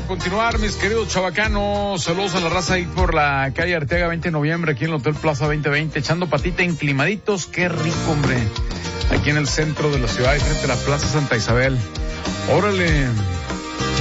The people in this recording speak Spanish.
continuar, mis queridos chavacanos. Saludos a la raza ahí por la calle Arteaga 20 de noviembre, aquí en el Hotel Plaza 2020, echando patita inclimaditos. Qué rico, hombre. Aquí en el centro de la ciudad, frente a la Plaza Santa Isabel. Órale.